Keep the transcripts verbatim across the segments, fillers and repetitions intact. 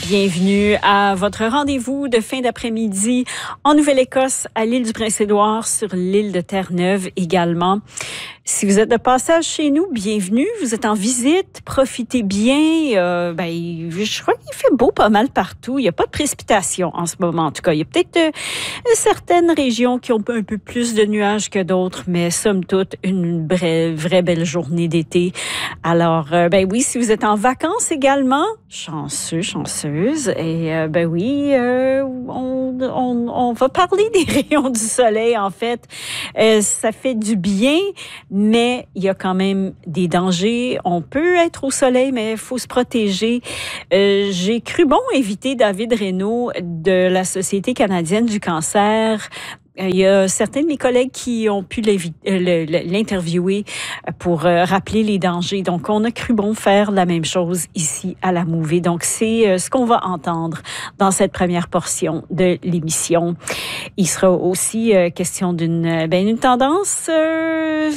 Bienvenue à votre rendez-vous de fin d'après-midi en Nouvelle-Écosse, à l'île du Prince-Édouard, sur l'île de Terre-Neuve également. Si vous êtes de passage chez nous, bienvenue. Vous êtes en visite, profitez bien. Euh, ben, je crois qu'il fait beau pas mal partout. Il n'y a pas de précipitation en ce moment. En tout cas, il y a peut-être euh, certaines régions qui ont un peu plus de nuages que d'autres, mais somme toute, une vraie, vraie belle journée d'été. Alors, euh, ben oui, si vous êtes en vacances également, chanceux, chanceuse. Et euh, ben oui, euh, on, on, on va parler des rayons du soleil, en fait. Euh, ça fait du bien, mais il y a quand même des dangers. On peut être au soleil, mais il faut se protéger. Euh, j'ai cru bon inviter David Reynaud de la Société canadienne du cancer. Il y a certains de mes collègues qui ont pu l'interviewer pour rappeler les dangers. Donc, on a cru bon faire la même chose ici à la Mouvée. Donc, c'est ce qu'on va entendre dans cette première portion de l'émission. Il sera aussi question d'une ben, une tendance euh,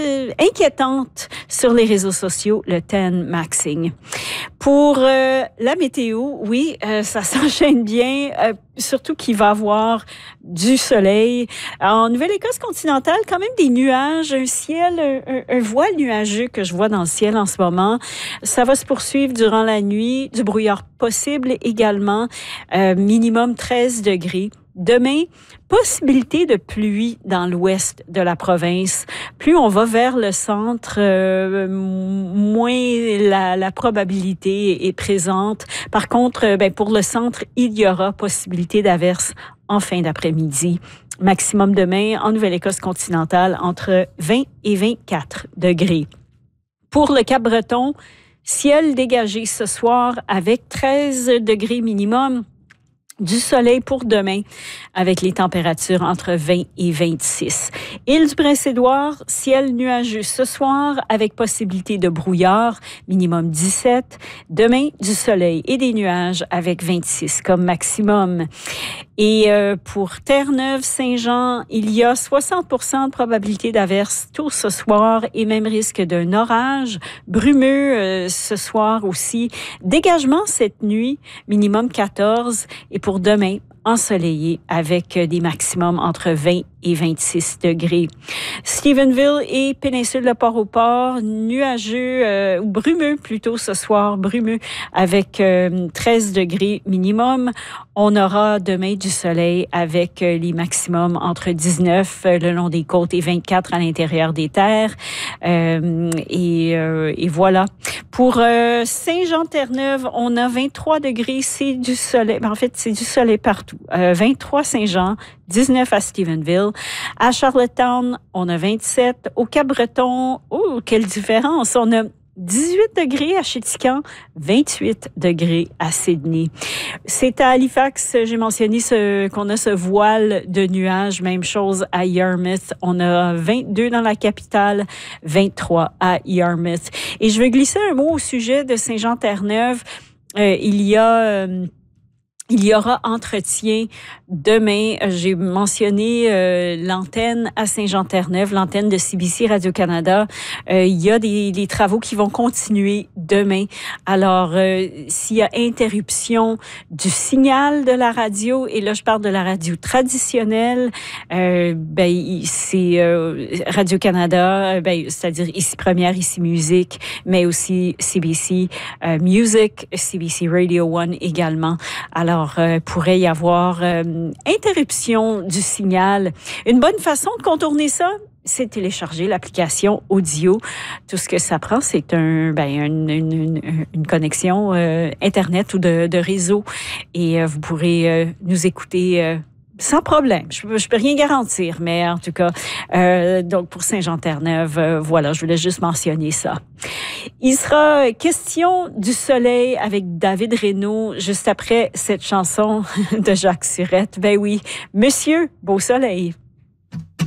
inquiétante sur les réseaux sociaux, le ten maxing. Pour euh, la météo, oui, euh, ça s'enchaîne bien, euh, surtout qu'il va y avoir du soleil. En Nouvelle-Écosse continentale, quand même des nuages, un ciel, un, un voile nuageux que je vois dans le ciel en ce moment. Ça va se poursuivre durant la nuit, du brouillard possible également, euh, minimum treize degrés. Demain, possibilité de pluie dans l'ouest de la province. Plus on va vers le centre, euh, moins la, la probabilité est présente. Par contre, ben, pour le centre, il y aura possibilité d'averse en fin d'après-midi. Maximum demain en Nouvelle-Écosse continentale entre vingt et vingt-quatre degrés. Pour le Cap-Breton, ciel dégagé ce soir avec treize degrés minimum. Du soleil pour demain, avec les températures entre vingt et vingt-six. Île du Prince-Édouard, ciel nuageux ce soir, avec possibilité de brouillard, minimum dix-sept. Demain, du soleil et des nuages, avec vingt-six comme maximum. Et euh, pour Terre-Neuve, Saint-Jean, il y a soixante pour cent de probabilité d'averse tôt ce soir et même risque d'un orage brumeux euh, ce soir aussi. Dégagement cette nuit, minimum quatorze. Et pour demain, ensoleillé avec des maximums entre vingt et vingt-six degrés. Stephenville et péninsule de Port-au-Port, nuageux euh, ou brumeux plutôt ce soir, brumeux avec euh, treize degrés minimum. On aura demain du soleil avec euh, les maximums entre dix-neuf euh, le long des côtes et vingt-quatre à l'intérieur des terres. Euh, et, euh, et voilà. Pour euh, Saint-Jean-Terre-Neuve, on a vingt-trois degrés, c'est du soleil. En fait, c'est du soleil partout. Euh, vingt-trois Saint-Jean, dix-neuf à Stephenville. À Charlottetown, on a vingt-sept. Au Cap-Breton, oh, quelle différence! On a dix-huit degrés à Chéticamp, vingt-huit degrés à Sydney. C'est à Halifax, j'ai mentionné ce, qu'on a ce voile de nuages. Même chose à Yarmouth. On a vingt-deux dans la capitale, vingt-trois à Yarmouth. Et je veux glisser un mot au sujet de Saint-Jean-Terre-Neuve. Euh, il y a... Euh, Il y aura entretien demain. J'ai mentionné euh, l'antenne à Saint-Jean-Terre-Neuve, l'antenne de C B C Radio-Canada. Euh, il y a des, des travaux qui vont continuer demain. Alors, euh, s'il y a interruption du signal de la radio, et là, je parle de la radio traditionnelle, euh, ben, c'est euh, Radio-Canada, ben, c'est-à-dire ici Première, ici Musique, mais aussi C B C euh, Music, C B C Radio One également. Alors, Alors, euh, pourrait y avoir euh, interruption du signal. Une bonne façon de contourner ça, c'est de télécharger l'application audio. Tout ce que ça prend, c'est un, ben, une, une, une connexion euh, Internet ou de, de réseau. Et euh, vous pourrez euh, nous écouter euh, sans problème. Je ne peux rien garantir, mais en tout cas, euh, donc pour Saint-Jean-Terre-Neuve, euh, voilà, je voulais juste mentionner ça. Il sera question du soleil avec David Reynaud juste après cette chanson de Jacques Surette. Ben oui, Monsieur Beau Soleil.